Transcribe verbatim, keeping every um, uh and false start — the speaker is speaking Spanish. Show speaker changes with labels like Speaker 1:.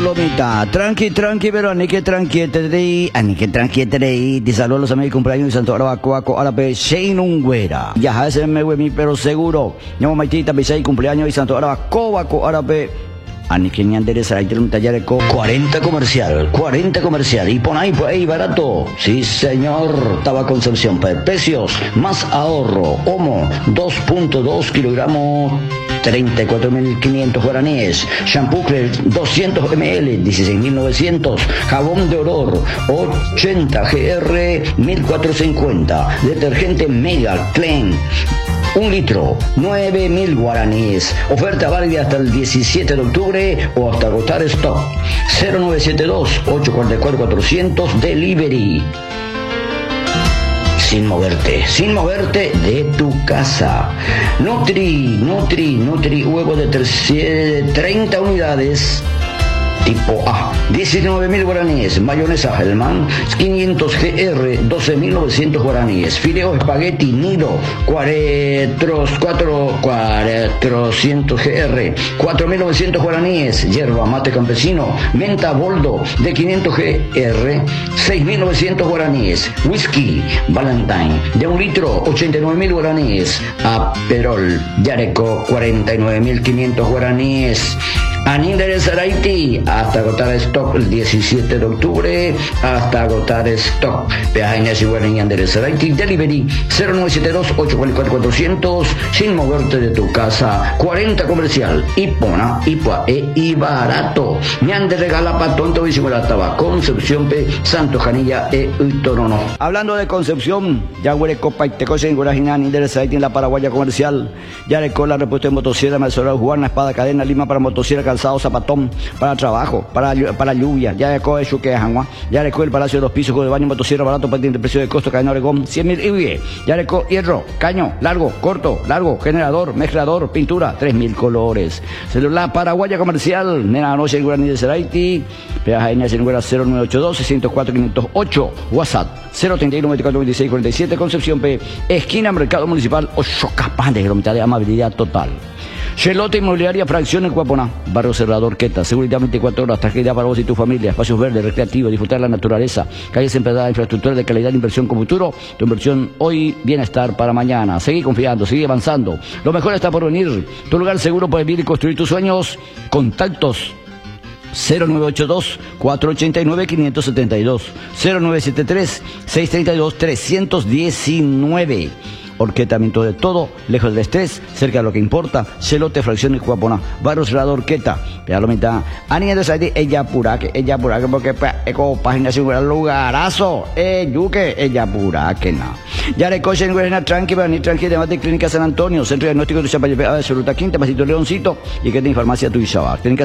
Speaker 1: Lomita, tranqui, tranqui, pero ni que tranquiete de ahí, ni que tranquiete de ahí. Te saludo a los amigos de cumpleaños de Santo Arabacoaco, árabe, Sheinungüera. Ya, ese me mi pero seguro. Llamo Maitita, Bisay, cumpleaños de Santo Arabacoaco, árabe. Ani que ni anderes ahí un taller con cuarenta comercial, cuarenta comercial y pon ahí, pues ahí barato. Sí, señor. Taba Concepción, precios más ahorro. Homo, dos punto dos kilogramos. treinta y cuatro mil quinientos guaraníes, shampoo doscientos mililitros, dieciséis mil novecientos, jabón de olor ochenta G R mil cuatrocientos cincuenta, detergente Mega Clean un litro, nueve mil guaraníes, oferta válida hasta el diecisiete de octubre o hasta agotar stock. Cero nueve siete dos, ocho cuatro cuatro, cuatrocientos delivery. Sin moverte, sin moverte de tu casa. Nutri, Nutri, Nutri, huevo de treinta unidades. Tipo A, diecinueve mil guaraníes, mayonesa Hellman, quinientos G R, doce mil novecientos guaraníes, fideo espagueti Nido, cuatrocientos G R, cuatro mil novecientos guaraníes, yerba mate campesino, menta boldo de quinientos G R, seis mil novecientos guaraníes, whisky Valentine de un litro, ochenta y nueve mil guaraníes, Aperol Yareco, cuarenta y nueve mil quinientos guaraníes. Anín de Saraiti, hasta agotar stock el diecisiete de octubre, hasta agotar stock. Peajeñas y Guaranían de Saraiti, delivery cero nueve siete dos, ocho cuatro cuatro, cuatrocientos, sin moverte de tu casa, cuarenta comercial, Ipona, Ipua, e y barato. Ñan de regala pa tonto y taba Concepción P, Santo Janilla e Uitorono. Hablando de Concepción, ya huele copa y te coche en Guarajinan, de Saraiti en la Paraguaya comercial, ya le cola repuesto en motosierra, Mazorado, Juana, espada, cadena, lima para motosierra, calzado, zapatón, para trabajo, para, para lluvia, ya de coe que jangua, ya de coe el Palacio de los Pisos, de baño, motosierra, barato, patente, precio de costo, cadena Oregón, cien mil I B, ya de coe hierro, caño, largo, corto, largo, generador, mezclador, pintura, tres mil colores. Celular Paraguaya comercial, nena noche en Guaraní de Seraiti, peaje en el cero nueve ocho dos, seis cero cuatro, cinco cero ocho, WhatsApp, cero treinta y uno, veinticuatro, veintiséis, cuarenta y siete, Concepción P, esquina Mercado Municipal, ocho capaz de mitad de amabilidad total. Chelote Inmobiliaria, fracción en Cuaponá, Barrio Cerrador Queta, seguridad veinticuatro horas, tragedia para vos y tu familia, espacios verdes, recreativos, disfrutar de la naturaleza, calles empedradas, infraestructura de calidad, inversión con futuro, tu inversión hoy, bienestar para mañana. Seguí confiando, sigue avanzando, lo mejor está por venir, tu lugar seguro para vivir y construir tus sueños. Contactos cero nueve ocho dos, cuatro ocho nueve, cinco siete dos, cero nueve siete tres, seis tres dos, tres uno nueve. Orquetamiento de todo, lejos del estrés, cerca de lo que importa. Celote, fracción y Cuaponá, Barrio Cerrado, Orqueta, pero la mitad. Ani de Saidi, ella pura que, ella pura que, porque eco página sin lugarazo, eh, yuque, ella pura que na. Ya le coche en Guarena, tranqui, para ni tranqui, de Mate Clínica San Antonio, Centro Diagnóstico de Chapayepe, Absoluta Quinta, Pasito Leoncito, y que tiene farmacia tu Isaba.